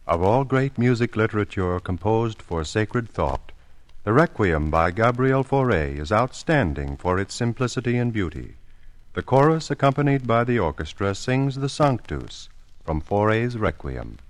Of all great music literature composed for sacred thought, the Requiem by Gabriel Fauré is outstanding for its simplicity and beauty. The chorus, accompanied by the orchestra, sings the Sanctus from Fauré's Requiem.